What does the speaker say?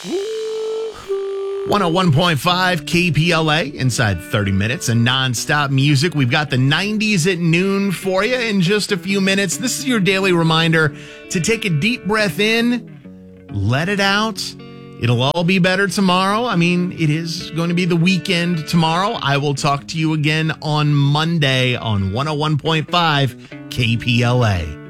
101.5 KPLA, inside 30 minutes and nonstop music. We've got the 90s at noon for you in just a few minutes. This is your daily reminder to take a deep breath in, let it out. It'll all be better tomorrow. I mean, it is going to be the weekend tomorrow. I will talk to you again on Monday on 101.5 KPLA.